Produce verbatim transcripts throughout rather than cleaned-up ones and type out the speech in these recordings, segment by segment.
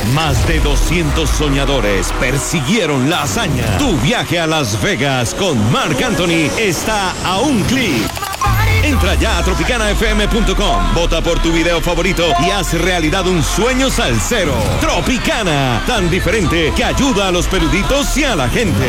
Más de doscientos soñadores persiguieron la hazaña. Tu viaje a Las Vegas con Marc Anthony está a un clic. Entra ya a tropicana f m punto com, vota por tu video favorito y haz realidad un sueño salsero. Tropicana, tan diferente que ayuda a los peluditos y a la gente.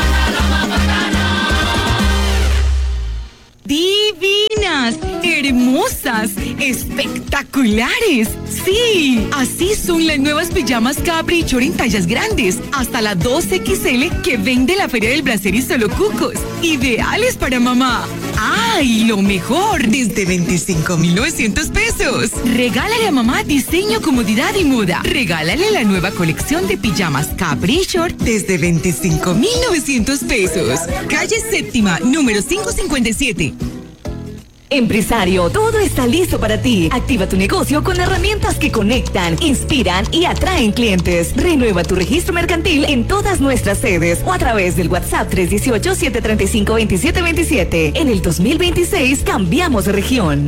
Divinas, hermosas, espectaculares. Sí, así son las nuevas pijamas Caprichor en tallas grandes, hasta la dos equis ele que vende la Feria del Brasier y Solo Cucos. Ideales para mamá. ¡Ay, lo mejor! Desde veinticinco mil novecientos pesos. Regálale a mamá diseño, comodidad y moda. Regálale la nueva colección de pijamas Caprichor desde veinticinco mil novecientos pesos. Calle Séptima, número quinientos cincuenta y siete. Empresario, todo está listo para ti. Activa tu negocio con herramientas que conectan, inspiran y atraen clientes. Renueva tu registro mercantil en todas nuestras sedes o a través del WhatsApp tres uno ocho, siete tres cinco, dos siete dos siete. En el dos mil veintiséis cambiamos de región.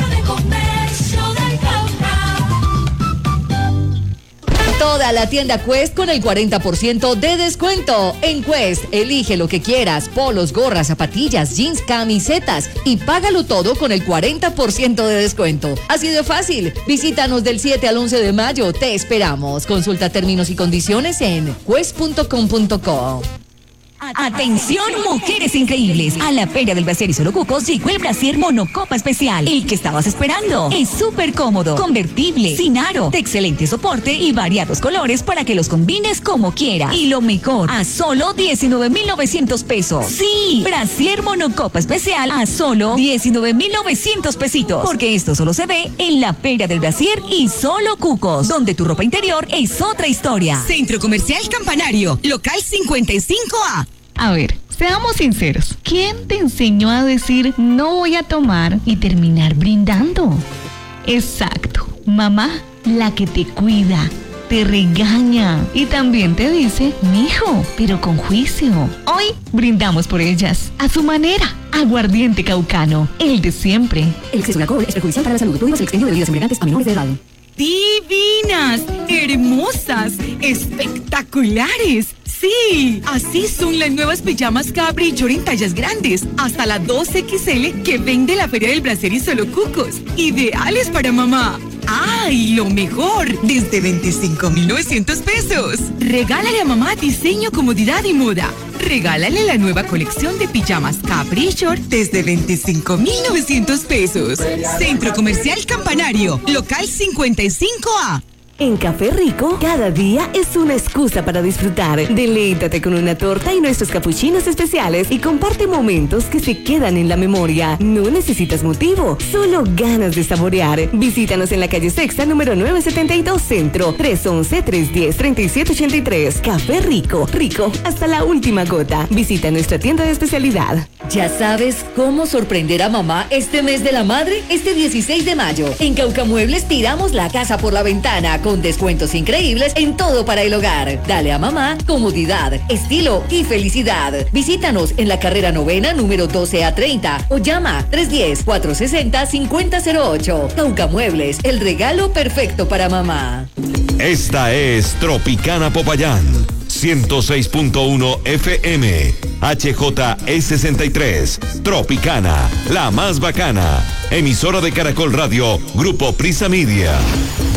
Toda la tienda Quest con el cuarenta por ciento de descuento. En Quest, elige lo que quieras: polos, gorras, zapatillas, jeans, camisetas, y págalo todo con el cuarenta por ciento de descuento. Así de fácil. Visítanos del siete al once de mayo. Te esperamos. Consulta términos y condiciones en quest punto com punto co. Atención, mujeres increíbles. A la Feria del Brasier y Solo Cucos llegó el Brasier Monocopa Especial. El que estabas esperando. Es súper cómodo, convertible, sin aro, de excelente soporte y variados colores para que los combines como quieras. Y lo mejor, a solo diecinueve mil novecientos pesos. Sí, Brasier Monocopa Especial a solo diecinueve mil novecientos pesitos. Porque esto solo se ve en la Feria del Brasier y Solo Cucos, donde tu ropa interior es otra historia. Centro Comercial Campanario, local cincuenta y cinco A. A ver, seamos sinceros. ¿Quién te enseñó a decir no voy a tomar y terminar brindando? Exacto, mamá, la que te cuida, te regaña y también te dice, mijo, pero con juicio. Hoy brindamos por ellas, a su manera. Aguardiente Caucano, el de siempre. El exceso de alcohol es perjudicial para la salud. Prohíbas el expendio de bebidas embriagantes a menores de edad. Divinas, hermosas, espectaculares. Sí, así son las nuevas pijamas Caprichor en tallas grandes, hasta la dos equis ele que vende la Feria del Brasier y Solo Cucos. Ideales para mamá. ¡Ay, lo mejor! Desde veinticinco mil novecientos pesos. Regálale a mamá diseño, comodidad y moda. Regálale la nueva colección de pijamas Caprichor desde veinticinco mil novecientos pesos. Centro Comercial Campanario, local cincuenta y cinco A. En Café Rico, cada día es una excusa para disfrutar. Deleítate con una torta y nuestros capuchinos especiales y comparte momentos que se quedan en la memoria. No necesitas motivo, solo ganas de saborear. Visítanos en la calle Sexta, número novecientos setenta y dos Centro, tres once, tres diez, treinta y siete ochenta y tres. Café Rico, rico hasta la última gota. Visita nuestra tienda de especialidad. ¿Ya sabes cómo sorprender a mamá este mes de la madre? Este dieciséis de mayo, en Caucamuebles tiramos la casa por la ventana con descuentos increíbles en todo para el hogar. Dale a mamá comodidad, estilo y felicidad. Visítanos en la carrera novena, número doce a treinta o llama tres uno cero, cuatro seis cero, cinco cero cero ocho. Caucamuebles, el regalo perfecto para mamá. Esta es Tropicana Popayán, ciento seis punto uno F M, H J E sesenta y tres, Tropicana, la más bacana. Emisora de Caracol Radio, Grupo Prisa Media.